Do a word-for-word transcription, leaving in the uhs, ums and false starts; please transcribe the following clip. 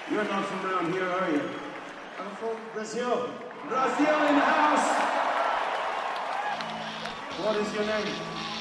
You're not from around here, are you? I'm from Brazil. Brazil in the house! What is your name?